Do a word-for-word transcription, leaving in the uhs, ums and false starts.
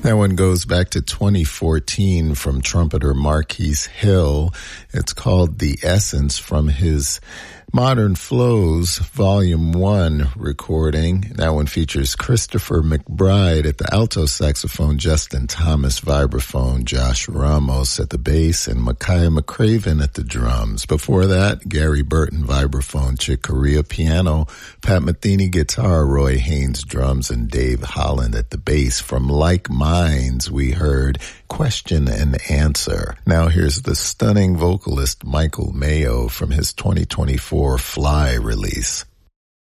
That one goes back to twenty fourteen from trumpeter Marquise Hill. It's called The Essence from his Modern Flows Volume one recording. That one features Christopher McBride at the alto saxophone, Justin Thomas vibraphone, Josh Ramos at the bass, and Micaiah McCraven at the drums. Before that, Gary Burton vibraphone, Chick Corea piano, Pat Metheny guitar, Roy Haynes drums, and Dave Holland at the bass. From Like Minds, we heard Question and Answer. Now here's the stunning vocalist Michael Mayo from his twenty twenty-four Fly release.